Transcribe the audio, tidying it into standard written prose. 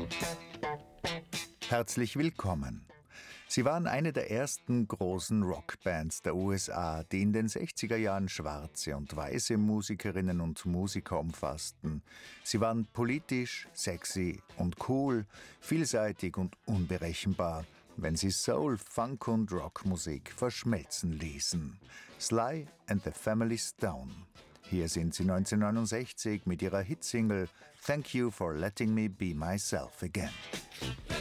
Herzlich willkommen. Sie waren eine der ersten großen Rockbands der USA, die in den 60er Jahren schwarze und weiße Musikerinnen und Musiker umfassten. Sie waren politisch, sexy und cool, vielseitig und unberechenbar, wenn sie Soul, Funk und Rockmusik verschmelzen ließen. Sly and the Family Stone. Hier sind sie 1969 mit ihrer Hitsingle Thank You for Letting Me Be Myself Again.